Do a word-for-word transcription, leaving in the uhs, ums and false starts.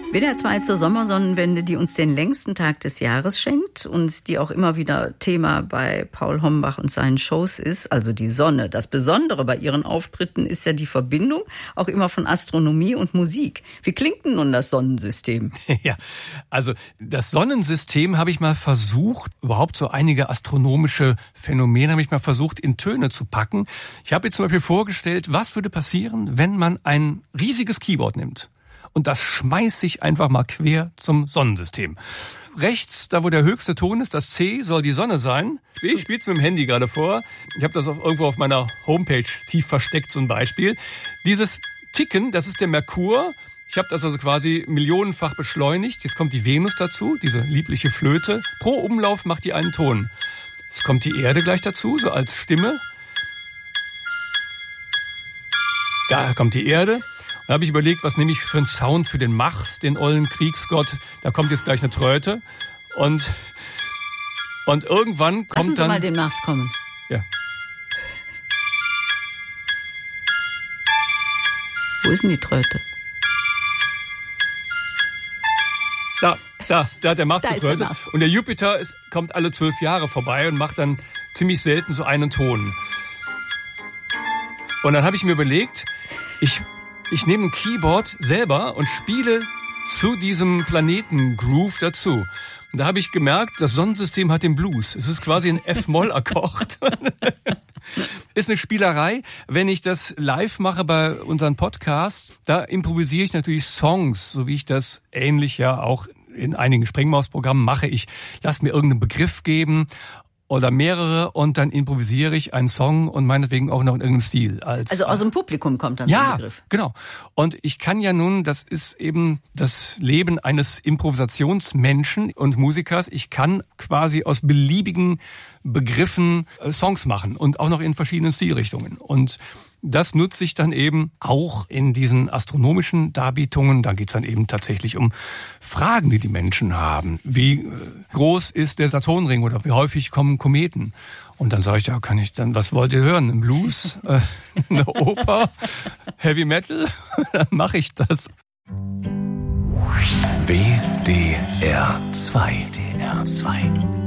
W D R zwei zur Sommersonnenwende, die uns den längsten Tag des Jahres schenkt und die auch immer wieder Thema bei Paul Hombach und seinen Shows ist, also die Sonne. Das Besondere bei ihren Auftritten ist ja die Verbindung auch immer von Astronomie und Musik. Wie klingt denn nun das Sonnensystem? Ja, also das Sonnensystem habe ich mal versucht, überhaupt so einige astronomische Phänomene habe ich mal versucht in Töne zu packen. Ich habe jetzt zum Beispiel vorgestellt, was würde passieren, wenn man ein riesiges Keyboard nimmt. Und das schmeißt sich einfach mal quer zum Sonnensystem. Rechts, da wo der höchste Ton ist, das C, soll die Sonne sein. Ich spiele es mit dem Handy gerade vor. Ich habe das auch irgendwo auf meiner Homepage tief versteckt, zum Beispiel. Dieses Ticken, das ist der Merkur. Ich habe das also quasi millionenfach beschleunigt. Jetzt kommt die Venus dazu, diese liebliche Flöte. Pro Umlauf macht die einen Ton. Jetzt kommt die Erde gleich dazu, so als Stimme. Da kommt die Erde. Da habe ich überlegt, was nehme ich für einen Sound für den Mars, den ollen Kriegsgott. Da kommt jetzt gleich eine Tröte. Und, und irgendwann kommt Lassen Sie dann... mal den Mars kommen. Ja. Wo ist denn die Tröte? Da, da, da hat der Mars Da die ist der Tröte. Mars. Und der Jupiter ist, kommt alle zwölf Jahre vorbei und macht dann ziemlich selten so einen Ton. Und dann habe ich mir überlegt, ich... Ich nehme ein Keyboard selber und spiele zu diesem Planeten-Groove dazu. Und da habe ich gemerkt, das Sonnensystem hat den Blues. Es ist quasi ein F-Moll-Akkord. Ist eine Spielerei. Wenn ich das live mache bei unseren Podcasts, da improvisiere ich natürlich Songs, so wie ich das ähnlich ja auch in einigen Sprengmaus-Programmen mache. Ich lasse mir irgendeinen Begriff geben oder mehrere und dann improvisiere ich einen Song und meinetwegen auch noch in irgendeinem Stil. Als, Also aus dem Publikum kommt dann ja, so ein Begriff. Genau. Und ich kann ja nun, das ist eben das Leben eines Improvisationsmenschen und Musikers, ich kann quasi aus beliebigen Begriffen äh, Songs machen und auch noch in verschiedenen Stilrichtungen. Und das nutze ich dann eben auch in diesen astronomischen Darbietungen. Da geht's dann eben tatsächlich um Fragen, die die Menschen haben. Wie groß ist der Saturnring oder wie häufig kommen Kometen? Und dann sage ich, ja, kann ich dann, was wollt ihr hören? Ein Blues? Äh, eine Oper? Heavy Metal? Dann mache ich das. W D R zwei. W D R zwei.